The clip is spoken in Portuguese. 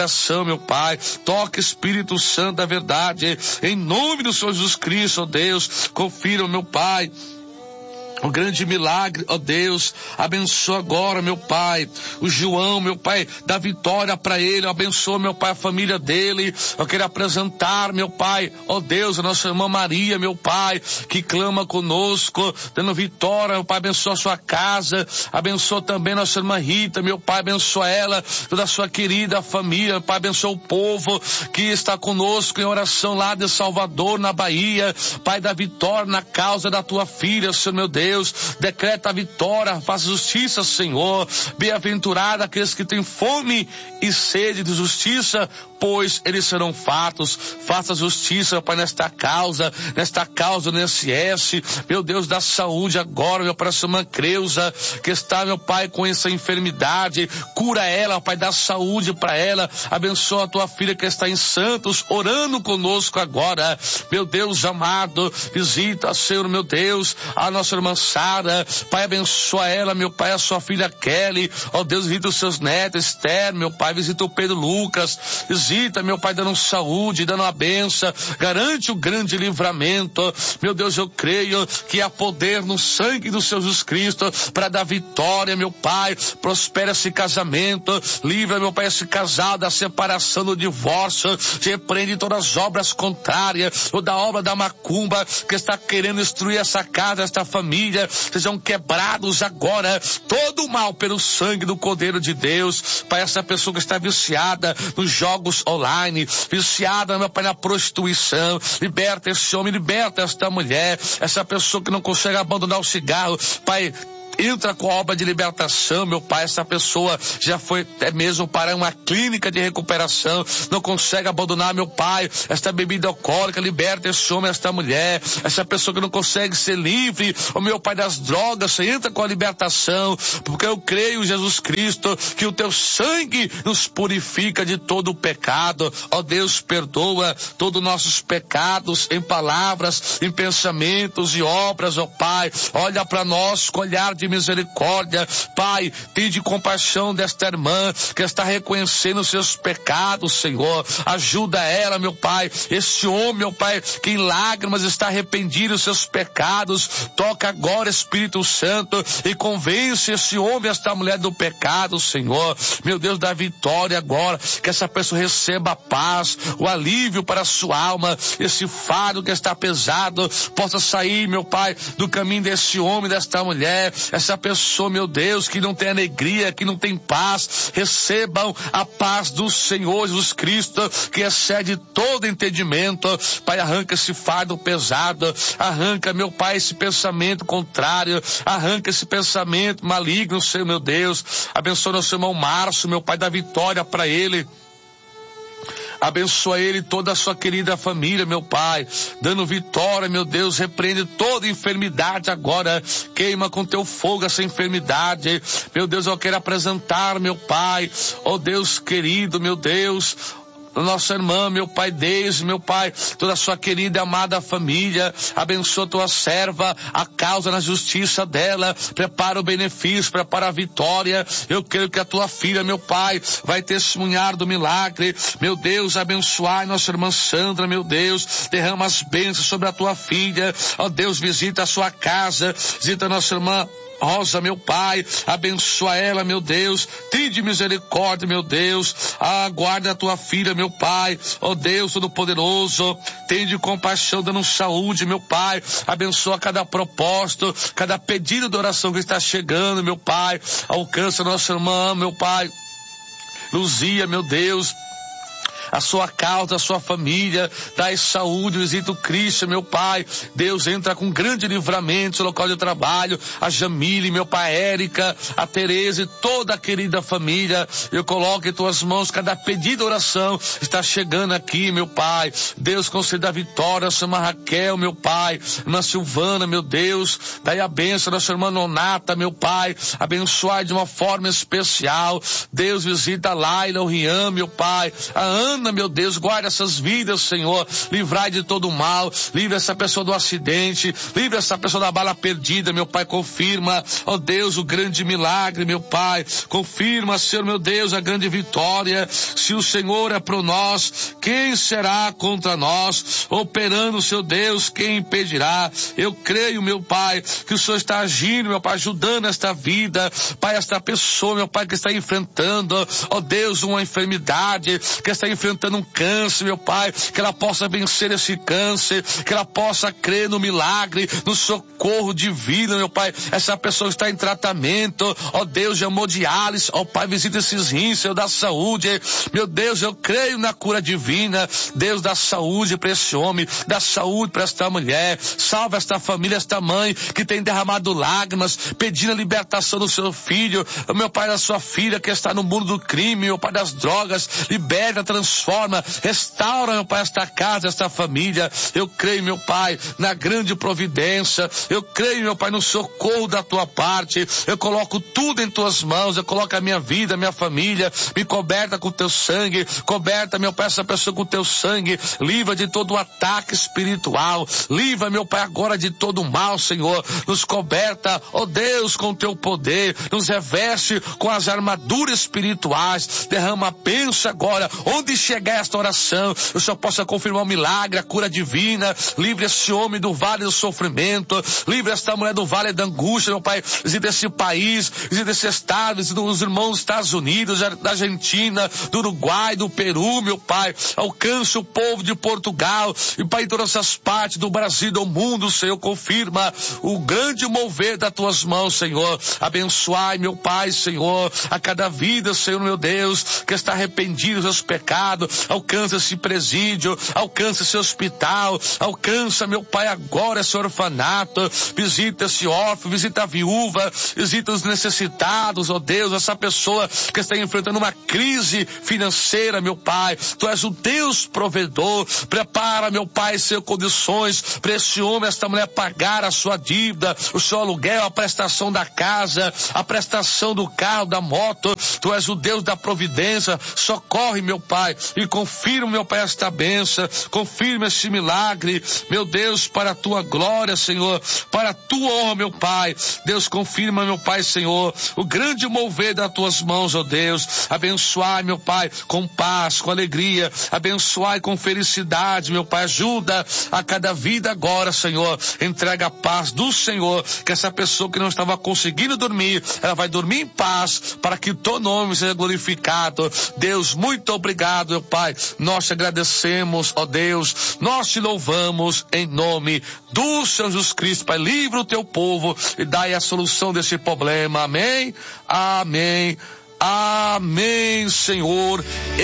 meu Pai, toque Espírito Santo da verdade, em nome do Senhor Jesus Cristo, ó Deus, confira, meu Pai, o grande milagre, ó Deus, abençoa agora, meu Pai, o João, meu Pai, dá vitória para ele, abençoa, meu Pai, a família dele. Eu quero apresentar, meu Pai, ó Deus, a nossa irmã Maria, meu Pai, que clama conosco, dando vitória, meu Pai, abençoa a sua casa, abençoa também nossa irmã Rita, meu Pai, abençoa ela, toda a sua querida família, meu Pai, abençoa o povo que está conosco em oração lá de Salvador, na Bahia. Pai, dá vitória na causa da tua filha, Senhor meu Deus, decreta a vitória, faz justiça, Senhor. Bem-aventurado aqueles que têm fome e sede de justiça, pois eles serão fartos. Faça justiça, Pai, nesta causa do NSS, meu Deus, da saúde agora, meu Pai, essa irmã Creuza, que está, meu Pai, com essa enfermidade, cura ela, Pai, dá saúde para ela, abençoa a tua filha que está em Santos, orando conosco agora, meu Deus amado, visita, Senhor, meu Deus, a nossa irmã Sara, Pai, abençoa ela, meu Pai, a sua filha Kelly, ó Deus, visita os seus netos, Esther, meu Pai, visita o Pedro Lucas, visita, meu Pai, dando saúde, dando a benção, garante o grande livramento, meu Deus, eu creio que há poder no sangue do Senhor Jesus Cristo para dar vitória, meu Pai, prospera esse casamento, livra, meu Pai, esse casal da separação, do divórcio, repreende todas as obras contrárias, ou da obra da macumba, que está querendo destruir essa casa, esta família, sejam quebrados agora, todo o mal pelo sangue do Cordeiro de Deus. Pai, essa pessoa que está viciada nos jogos online, viciada, meu Pai, na prostituição, liberta esse homem, liberta esta mulher, essa pessoa que não consegue abandonar o cigarro, Pai, entra com a obra de libertação, meu Pai, essa pessoa já foi até mesmo para uma clínica de recuperação, não consegue abandonar, meu Pai, esta bebida alcoólica, liberta esse homem, esta mulher, essa pessoa que não consegue ser livre, o meu Pai, das drogas, você entra com a libertação, porque eu creio, Jesus Cristo, que o teu sangue nos purifica de todo o pecado, ó Deus, perdoa todos os nossos pecados, em palavras, em pensamentos e obras, ó Pai, olha para nós com olhar de misericórdia, Pai, tem de compaixão desta irmã que está reconhecendo os seus pecados, Senhor, ajuda ela, meu Pai, esse homem, meu Pai, que em lágrimas está arrependido dos seus pecados, toca agora, Espírito Santo, e convence esse homem, esta mulher do pecado, Senhor, meu Deus, dá vitória agora, que essa pessoa receba a paz, o alívio para a sua alma, esse fardo que está pesado, possa sair, meu Pai, do caminho desse homem, desta mulher, essa pessoa, meu Deus, que não tem alegria, que não tem paz, recebam a paz do Senhor Jesus Cristo, que excede todo entendimento. Pai, arranca esse fardo pesado, arranca, meu Pai, esse pensamento contrário, arranca esse pensamento maligno, Senhor, meu Deus, abençoa nosso irmão Márcio, meu Pai, dá vitória para ele. Abençoa ele e toda a sua querida família, meu Pai, dando vitória, meu Deus, repreende toda enfermidade agora, queima com teu fogo essa enfermidade, meu Deus, eu quero apresentar, meu Pai, ó Deus querido, meu Deus, nossa irmã, meu Pai, Deus, meu Pai, toda a sua querida e amada família, abençoa tua serva, a causa na justiça dela, prepara o benefício, prepara a vitória, eu creio que a tua filha, meu Pai, vai testemunhar do milagre, meu Deus, abençoai nossa irmã Sandra, meu Deus, derrama as bênçãos sobre a tua filha, ó Deus, visita a sua casa, visita a nossa irmã Rosa, meu Pai, abençoa ela, meu Deus, tem de misericórdia, meu Deus, aguarda a tua filha, meu Pai, ó Deus Todo-Poderoso, tem de compaixão, dando saúde, meu Pai, abençoa cada propósito, cada pedido de oração que está chegando, meu Pai, alcança nossa irmã, meu Pai, Luzia, meu Deus, a sua causa, a sua família, dai saúde, visita o Cristo, meu Pai, Deus, entra com grande livramento no local de trabalho, a Jamile, meu Pai, a Érica, a Tereza e toda a querida família, eu coloco em tuas mãos, cada pedido de oração está chegando aqui, meu Pai, Deus, conceda a vitória, nossa irmã Raquel, meu Pai, irmã Silvana, meu Deus, dai a bênção, nossa irmã Nonata, meu Pai, abençoai de uma forma especial, Deus, visita a Laila, o Rian, meu Pai, a Ana, Ana, meu Deus, guarda essas vidas, Senhor, livrai de todo o mal, livra essa pessoa do acidente, livra essa pessoa da bala perdida, meu Pai, confirma, ó Deus, o grande milagre, meu Pai, confirma, Senhor, meu Deus, a grande vitória. Se o Senhor é por nós, quem será contra nós? Operando, seu Deus, quem impedirá? Eu creio, meu Pai, que o Senhor está agindo, meu Pai, ajudando esta vida, Pai, esta pessoa, meu Pai, que está enfrentando, ó Deus, uma enfermidade, que está enfrentando um câncer, meu Pai, que ela possa vencer esse câncer, que ela possa crer no milagre, no socorro divino, meu Pai. Essa pessoa está em tratamento, ó Deus, de hemodiálise, ó Pai, visita esses rins, Senhor, da saúde, meu Deus, eu creio na cura divina, Deus, dá saúde para esse homem, dá saúde para esta mulher, salva esta família, esta mãe que tem derramado lágrimas, pedindo a libertação do seu filho, meu Pai, da sua filha que está no mundo do crime, meu Pai, das drogas, liberta, transforma, restaura, meu Pai, esta casa, esta família. Eu creio, meu Pai, na grande providência, eu creio, meu Pai, no socorro da tua parte, eu coloco tudo em tuas mãos, eu coloco a minha vida, a minha família, me coberta com teu sangue, coberta, meu Pai, essa pessoa com teu sangue, livra de todo o ataque espiritual, livra, meu Pai, agora de todo o mal, Senhor, nos coberta, ó Deus, com teu poder, nos reveste com as armaduras espirituais, derrama a bênção agora, onde chegar esta oração, o Senhor possa confirmar o milagre, a cura divina, livre esse homem do vale do sofrimento, livre esta mulher do vale da angústia, meu Pai, visita esse país, visita esse estado, visita os irmãos dos Estados Unidos, da Argentina, do Uruguai, do Peru, meu Pai, alcance o povo de Portugal, e Pai, em todas essas partes do Brasil, do mundo, Senhor, confirma o grande mover das tuas mãos, Senhor, abençoai, meu Pai, Senhor, a cada vida, Senhor, meu Deus, que está arrependido dos seus pecados, alcança esse presídio, alcança esse hospital, alcança, meu Pai, agora esse orfanato, visita esse órfão, visita a viúva, visita os necessitados, ó Deus, essa pessoa que está enfrentando uma crise financeira, meu Pai, tu és o Deus provedor, prepara, meu Pai, Senhor, condições para esse homem, esta mulher pagar a sua dívida, o seu aluguel, a prestação da casa, a prestação do carro, da moto, tu és o Deus da providência, socorre, meu Pai, e confirma, meu Pai, esta bênção, confirma esse milagre, meu Deus, para a tua glória, Senhor, para a tua honra, meu Pai, Deus, confirma, meu Pai, Senhor, o grande mover das tuas mãos, ó Deus, abençoai, meu Pai, com paz, com alegria, abençoai com felicidade, meu Pai, ajuda a cada vida agora, Senhor, entrega a paz do Senhor, que essa pessoa que não estava conseguindo dormir, ela vai dormir em paz, para que teu nome seja glorificado. Deus, muito obrigado, meu Pai, nós te agradecemos, ó Deus, nós te louvamos em nome do Senhor Jesus Cristo, Pai, livra o teu povo e dai a solução desse problema, amém, amém, amém, Senhor.